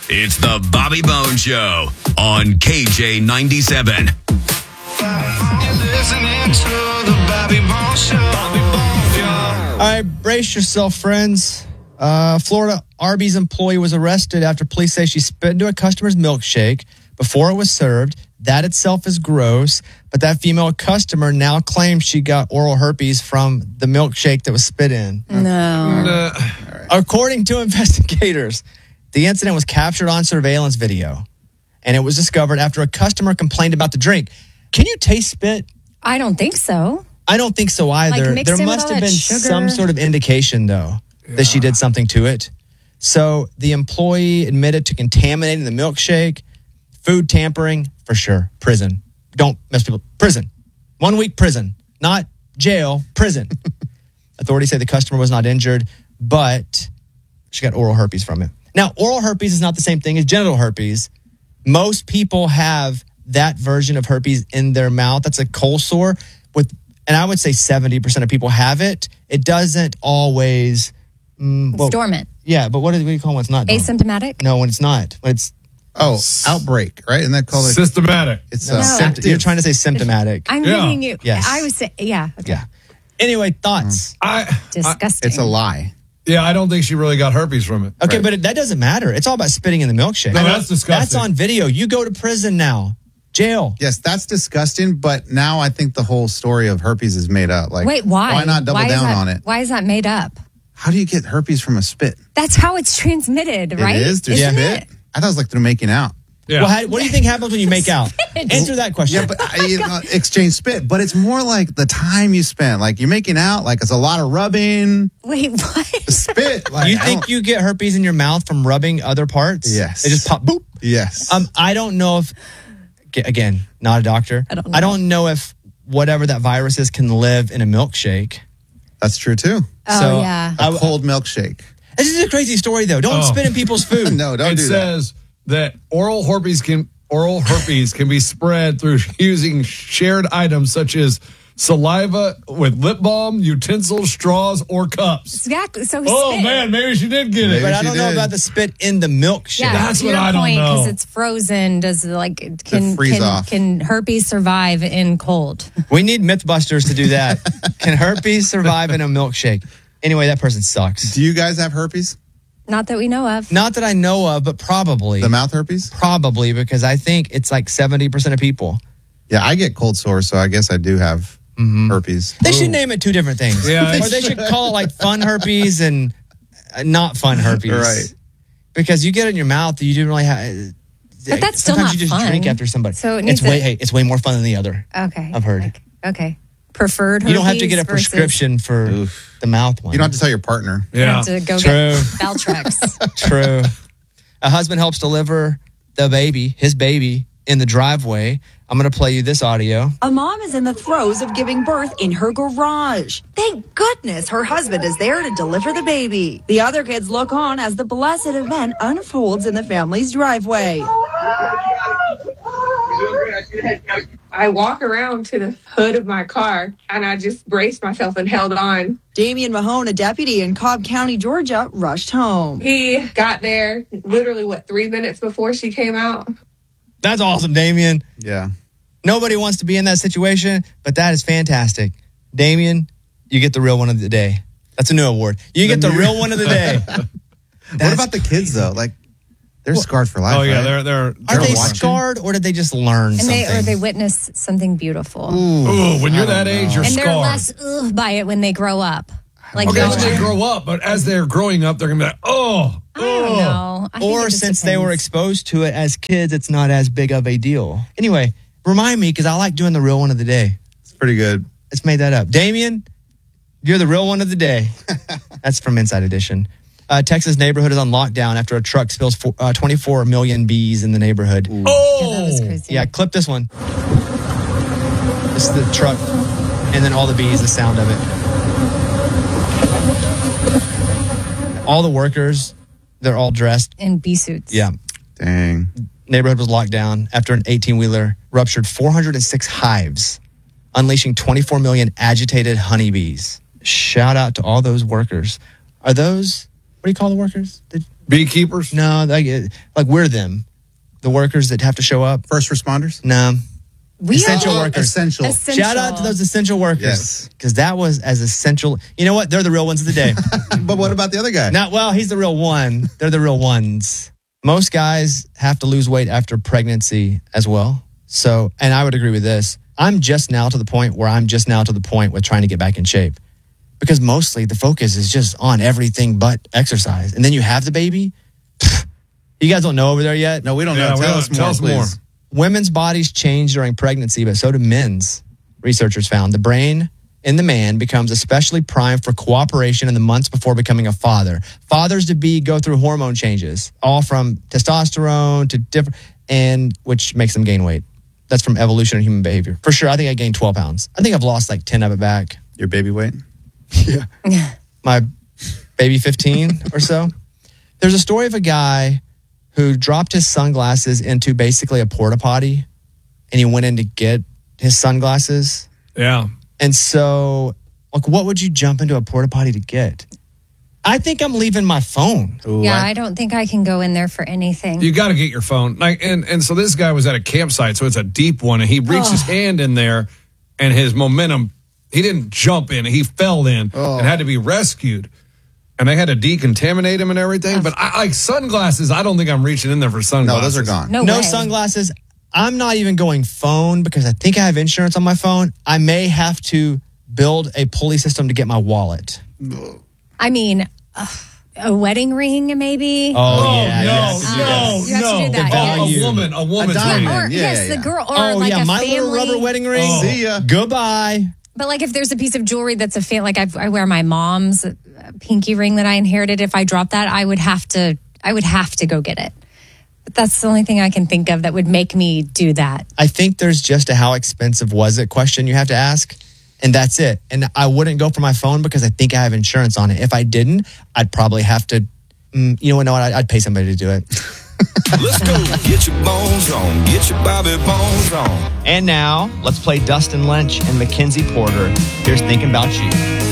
It's the Bobby Bones Show on KJ97. All right, brace yourself, friends. Florida Arby's employee was arrested after police say she spit into a customer's milkshake before it was served. That itself is gross, but that female customer now claims she got oral herpes from the milkshake that was spit in. No. According to investigators, the incident was captured on surveillance video, and it was discovered after a customer complained about the drink. Can you taste spit? I don't think so. I don't think so either. Like, mixed there in with must all have that been sugar. some sort of indication, though, that she did something to it. So the employee admitted to contaminating the milkshake, food tampering, for sure. Prison. Don't mess people. Prison. 1 week prison. Not jail, prison. Authorities say the customer was not injured, but she got oral herpes from it. Now, oral herpes is not the same thing as genital herpes. Most people have that version of herpes in their mouth. That's a cold sore and I would say 70% of people have it. It doesn't always. It's dormant. Yeah, but what do you call when it's not dormant? Asymptomatic? No, when it's not. When it's outbreak, right? Isn't that called systematic? It's you're trying to say symptomatic. I'm reading you. Yes. I was saying, yeah. Okay. Yeah. Anyway, thoughts. Disgusting. It's a lie. Yeah, I don't think she really got herpes from it. Okay, but that doesn't matter. It's all about spitting in the milkshake. No, that's disgusting. That's on video. You go to prison now. Jail. Yes, that's disgusting, but now I think the whole story of herpes is made up. Like, Wait, why? Why not double down on it? Why is that made up? How do you get herpes from a spit? That's how it's transmitted, right? It is through Isn't spit? it? I thought it was like through making out. Yeah. Well, what do you think happens when you make out? Answer that question. Yeah, but exchange spit. But it's more like the time you spent. Like, you're making out, like it's a lot of rubbing. Wait, what? Spit. Like, You think you get herpes in your mouth from rubbing other parts? Yes. They just pop, boop. Yes. I don't know if, again, not a doctor. I don't know. If whatever that virus is can live in a milkshake. That's true, too. Oh, yeah. A cold milkshake. This is a crazy story, though. Don't spit in people's food. No, don't It do that. says that oral herpes can be spread through using shared items such as saliva with lip balm, utensils, straws, or cups. Exactly. So Oh, man, maybe she did get it. But I don't know about the spit in the milkshake. Yeah, That's to what your I don't point, know. because it's frozen. Does freeze off. can herpes survive in cold? We need Mythbusters to do that. Can herpes survive in a milkshake? Anyway, that person sucks. Do you guys have herpes? Not that we know of. Not that I know of, but probably. The mouth herpes? Probably, because I think it's like 70% of people. Yeah, I get cold sores, so I guess I do have herpes. They should name it two different things. Yeah, or they should call it like fun herpes and not fun herpes. Right. Because you get it in your mouth, you don't really have. But that's still sometimes not you just fun. drink after somebody. So it it's needs way more fun than the other. Okay. I've heard. Okay. Preferred herpes. You don't have to get a versus- prescription for the mouth one. You don't have to tell your partner. You have to go True. get Valtrex. True. A husband helps deliver his baby, in the driveway. I'm going to play you this audio. A mom is in the throes of giving birth in her garage. Thank goodness her husband is there to deliver the baby. The other kids look on as the blessed event unfolds in the family's driveway. I walk around to the hood of my car and I just braced myself and held on. Damian Mahone, a deputy in Cobb County, Georgia, rushed home. He got there literally, 3 minutes before she came out? That's awesome, Damien. Yeah. Nobody wants to be in that situation, but that is fantastic. Damien, you get the real one of the day. That's a new award. You get the real one of the day. What about the kids, though? Like, they're scarred for life. Oh, yeah, right? they're Are they watching? scarred or did they just learn And something? they witness something beautiful. Ooh, when you're that age, you're And they're scarred. less by it when they grow up. Like Okay, no, when they grow up, but as they're growing up, they're going to be like, I don't know. I think it Or just since they were depends. exposed to it as kids, it's not as big of a deal. Anyway, remind me, because I like doing the real one of the day. It's pretty good. Let's make that up. Damien, you're the real one of the day. That's from Inside Edition. Texas neighborhood is on lockdown after a truck spills 24 million bees in the neighborhood. Yeah, that was crazy. Yeah, clip this one. This is the truck, and then all the bees, the sound of it. All the workers, they're all dressed. In bee suits. Yeah. Dang. Neighborhood was locked down after an 18-wheeler ruptured 406 hives, unleashing 24 million agitated honeybees. Shout out to all those workers. Are those do you call the workers? Beekeepers? No, like we're them. The workers that have to show up. First responders? No. We Essential are workers. Essential. Shout out to those essential workers. Yes. Because that was as essential. You know what? They're the real ones of the day. But what about the other guy? Well, he's the real one. They're the real ones. Most guys have to lose weight after pregnancy as well. So, and I would agree with this. I'm just now to the point with trying to get back in shape. Because mostly the focus is just on everything but exercise. And then you have the baby. You guys don't know over there yet? No, we don't know. Yeah, Tell us more, please. Women's bodies change during pregnancy, but so do men's. Researchers found the brain in the man becomes especially primed for cooperation in the months before becoming a father. Fathers-to-be go through hormone changes, all from testosterone to different, and which makes them gain weight. That's from evolution and human behavior. For sure, I think I gained 12 pounds. I think I've lost like 10 of it back. Your baby weight? Yeah. My baby 15 or so. There's a story of a guy who dropped his sunglasses into basically a porta potty, and he went in to get his sunglasses. Yeah. And so, like, what would you jump into a porta potty to get? I think I'm leaving my phone. Yeah, I don't think I can go in there for anything. You got to get your phone. And so this guy was at a campsite, so it's a deep one, and he reached his hand in there, and his momentum, he didn't jump in, he fell in and had to be rescued. And they had to decontaminate him and everything. But I like sunglasses. I don't think I'm reaching in there for sunglasses. No, those are gone. No way. Sunglasses. I'm not even going phone because I think I have insurance on my phone. I may have to build a pulley system to get my wallet. I mean, a wedding ring, maybe. Oh, yeah. You have to do that. value. A woman's diamond. ring. Or, Yeah, yes, yeah. the girl, or like a my family. little rubber wedding ring. See ya. Goodbye. But like if there's a piece of jewelry that's like I wear my mom's pinky ring that I inherited. If I drop that, I would have to go get it. But that's the only thing I can think of that would make me do that. I think there's just a how expensive was it question you have to ask. And that's it. And I wouldn't go for my phone because I think I have insurance on it. If I didn't, I'd probably have to, I'd pay somebody to do it. Let's go. Get your bones on. Get your Bobby Bones on. And now, let's play Dustin Lynch and Mackenzie Porter. Here's Thinking About You.